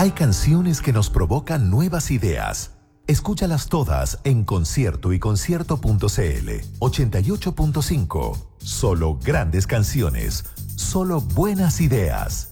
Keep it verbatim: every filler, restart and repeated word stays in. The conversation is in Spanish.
Hay canciones que nos provocan nuevas ideas. Escúchalas todas en Concierto y Concierto punto cl. ochenta y ocho punto cinco. Solo grandes canciones. Solo buenas ideas.